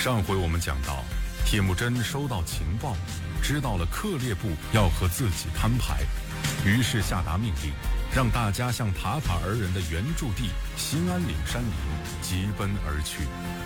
上回我们讲到，铁木真收到情报，知道了克烈部要和自己摊牌，于是下达命令，让大家向塔塔尔人的原驻地兴安岭山林急奔而去。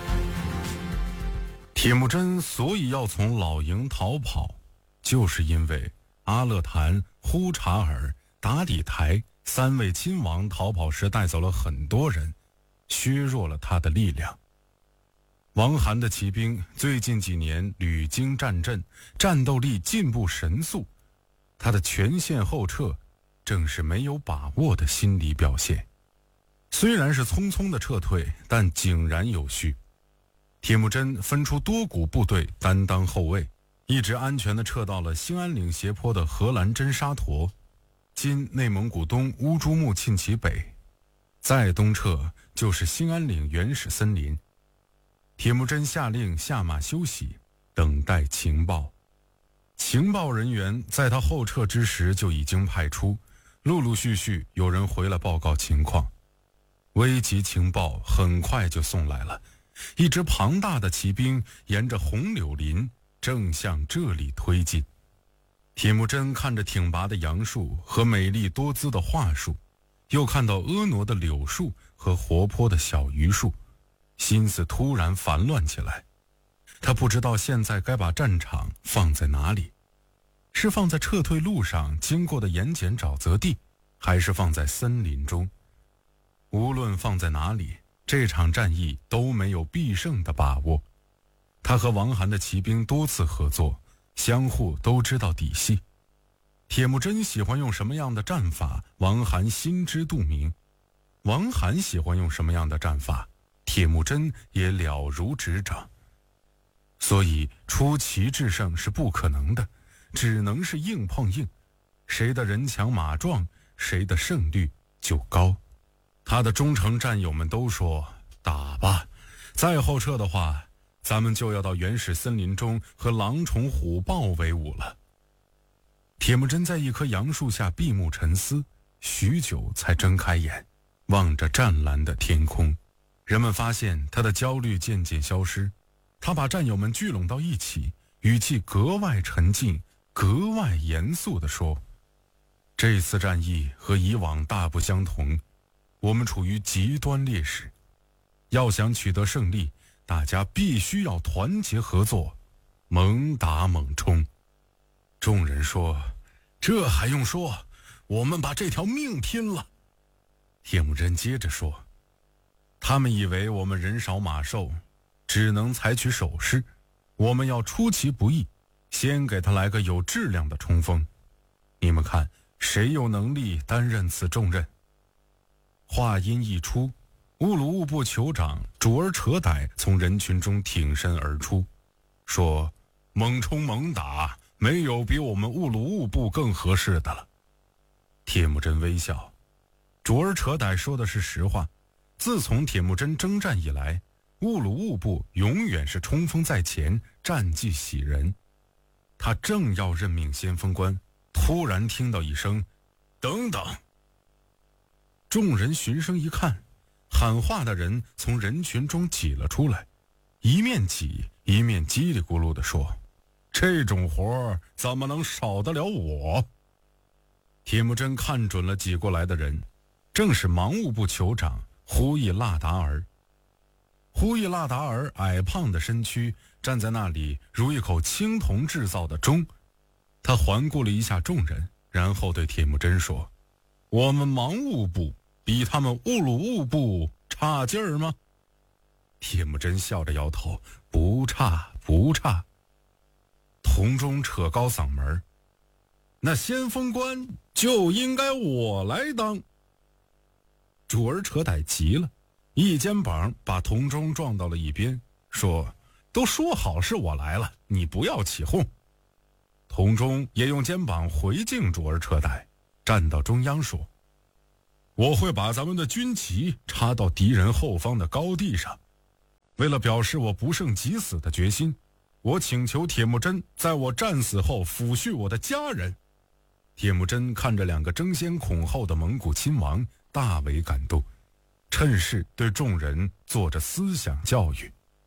铁木真所以要从老营逃跑，就是因为阿勒坦、呼查尔、达底台3位亲王逃跑时带走了很多人，削弱了他的力量。王罕的骑兵最近几年屡经战阵，战斗力进步神速，他的全线后撤正是没有把握的心理表现。虽然是匆匆的撤退，但井然有序。铁木真分出多股部队担当后卫，一直安全地撤到了兴安岭斜坡的荷兰真沙陀，今内蒙古东乌珠穆沁旗北，再东撤就是兴安岭原始森林。铁木真下令下马休息，等待情报。情报人员在他后撤之时就已经派出，陆陆续续有人回来报告情况。危急情报很快就送来了，一支庞大的骑兵沿着红柳林正向这里推进。铁木真看着挺拔的杨树和美丽多姿的桦树，又看到婀娜的柳树和活泼的小榆树，心思突然烦乱起来。他不知道现在该把战场放在哪里，是放在撤退路上经过的盐碱沼泽地，还是放在森林中？无论放在哪里，这场战役都没有必胜的把握。他和王罕的骑兵多次合作，相互都知道底细。铁木真喜欢用什么样的战法，王罕心知肚明；王罕喜欢用什么样的战法，铁木真也了如指掌。所以出奇制胜是不可能的，只能是硬碰硬，谁的人强马壮，谁的胜率就高。他的忠诚战友们都说，打吧，再后撤的话，咱们就要到原始森林中和狼虫虎豹为伍了。铁木真在一棵杨树下闭目沉思，许久才睁开眼，望着湛蓝的天空。人们发现他的焦虑渐渐消失，他把战友们聚拢到一起，语气格外沉静，格外严肃地说，这次战役和以往大不相同，我们处于极端劣势，要想取得胜利，大家必须要团结合作，猛打猛冲。众人说，这还用说，我们把这条命拼了。铁木真接着说，他们以为我们人少马瘦，只能采取守势，我们要出其不意，先给他来个有质量的冲锋。你们看，谁有能力担任此重任？话音一出，乌鲁乌部酋长主尔扯歹从人群中挺身而出，说，猛冲猛打，没有比我们乌鲁乌部更合适的了。铁木真微笑，主尔扯歹说的是实话。自从铁木真征战以来，乌鲁乌部永远是冲锋在前，战绩喜人。他正要任命先锋官，突然听到一声，等等。众人循声一看，喊话的人从人群中挤了出来，一面挤一面叽里咕噜地说，这种活怎么能少得了我？铁木真看准了挤过来的人，正是芒务部酋长呼易拉达尔。呼易拉达尔矮胖的身躯站在那里，如一口青铜制造的钟。他环顾了一下众人，然后对铁木真说，我们芒务部比他们乌鲁乌部差劲儿吗？铁木真笑着摇头，不差不差。铜钟扯高嗓门，那先锋官就应该我来当。主儿扯歹急了，一肩膀把铜钟撞到了一边，说，都说好是我来了，你不要起哄。铜钟也用肩膀回敬主儿扯歹，站到中央说，我会把咱们的军旗插到敌人后方的高地上。为了表示我不胜即死的决心，我请求铁木真在我战死后抚恤我的家人。铁木真看着2个争先恐后的蒙古亲王，大为感动，趁势对众人做着思想教育。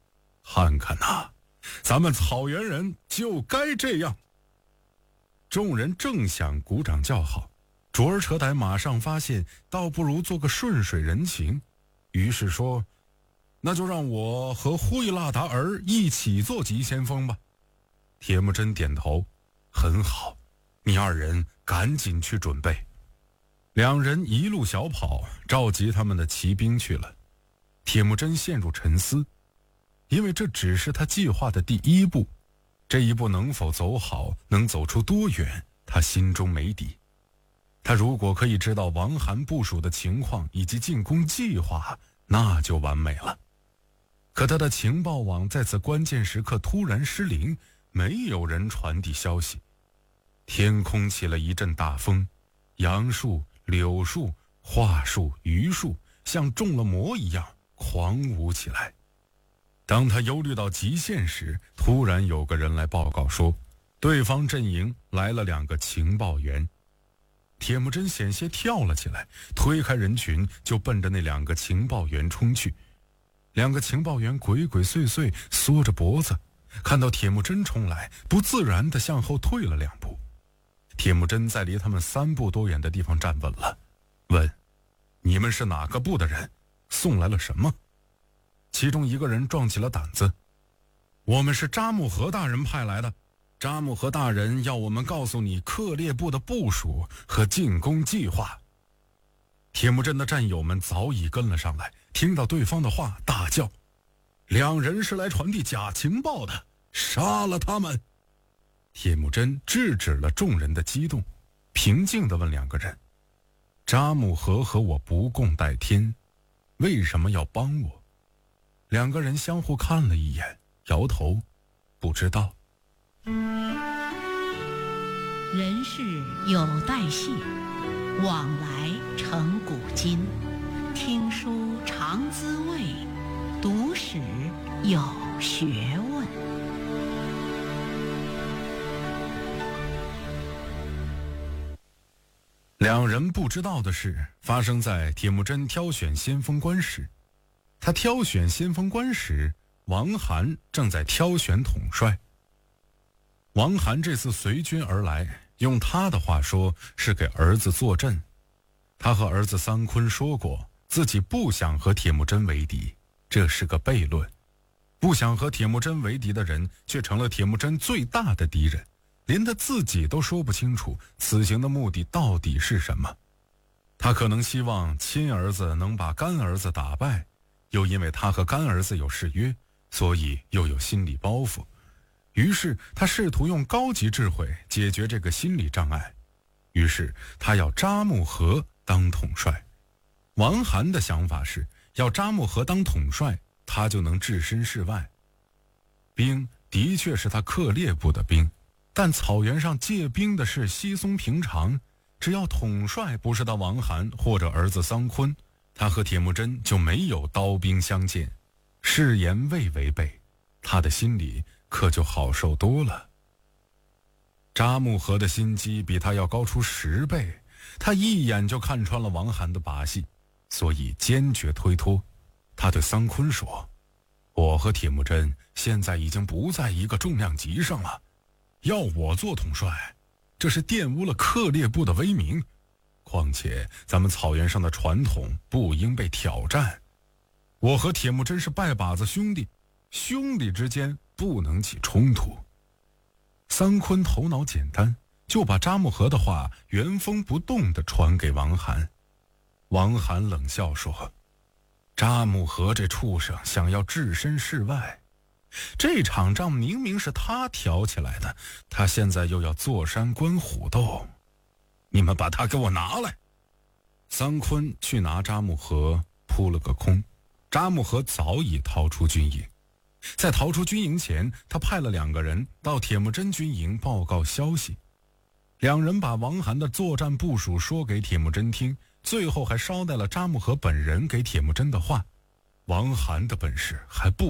看看呐，咱们草原人就该这样。众人正想鼓掌叫好，卓尔扯歹马上发现倒不如做个顺水人情，于是说，那就让我和惠拉达尔一起做急先锋吧。铁木真点头，很好，你二人赶紧去准备。两人一路小跑，召集他们的骑兵去了。铁木真陷入沉思，因为这只是他计划的第一步，这一步能否走好，能走出多远，他心中没底。他如果可以知道王涵部署的情况以及进攻计划，那就完美了。可他的情报网在此关键时刻突然失灵，没有人传递消息。天空起了一阵大风，杨树、柳树、桦树、榆树像中了魔一样狂舞起来。当他忧虑到极限时，突然有个人来报告说，对方阵营来了2个情报员。铁木真险些跳了起来，推开人群就奔着那2个情报员冲去。2个情报员鬼鬼祟祟缩着脖子，看到铁木真冲来，不自然地向后退了2步。铁木真在离他们3步多远的地方站稳了，问，你们是哪个部的人？送来了什么？其中一个人壮起了胆子，我们是扎木合大人派来的，扎木合大人要我们告诉你克烈部的部署和进攻计划。铁木真的战友们早已跟了上来，听到对方的话大叫，2人是来传递假情报的，杀了他们。铁木真制止了众人的激动，平静地问2个人，扎木合和我不共戴天，为什么要帮我？2个人相互看了一眼，摇头，不知道。 人世有代谢，往来成古今。听书常滋味，读史有学问。 2人不知道的事发生在铁木真挑选先锋官时。他挑选先锋官时，王涵正在挑选统帅。王涵这次随军而来，用他的话说是给儿子坐镇。他和儿子桑昆说过，自己不想和铁木真为敌，这是个悖论。不想和铁木真为敌的人，却成了铁木真最大的敌人，连他自己都说不清楚此行的目的到底是什么。他可能希望亲儿子能把干儿子打败，又因为他和干儿子有誓约，所以又有心理包袱。于是他试图用高级智慧解决这个心理障碍。于是他要扎木合当统帅。王涵的想法是要扎木合当统帅，他就能置身事外。兵的确是他克烈部的兵，但草原上借兵的事稀松平常，只要统帅不是他王涵或者儿子桑昆，他和铁木真就没有刀兵相见，誓言未违背，他的心里可就好受多了。扎木合的心机比他要高出10倍，他一眼就看穿了王涵的把戏，所以坚决推脱。他对桑昆说，我和铁木真现在已经不在一个重量级上了，要我做统帅，这是玷污了克烈部的威名。况且咱们草原上的传统不应被挑战。我和铁木真是拜把子兄弟，兄弟之间不能起冲突。桑昆头脑简单，就把扎木合的话原封不动地传给王涵。王涵冷笑说，扎木合这畜生想要置身事外，这场仗明明是他挑起来的，他现在又要坐山观虎斗，你们把他给我拿来。桑昆去拿扎木合扑了个空，扎木合早已逃出军营。在逃出军营前，他派了2个人到铁木真军营报告消息。2人把王涵的作战部署说给铁木真听，最后还捎带了扎木合本人给铁木真的话。王涵的本事还不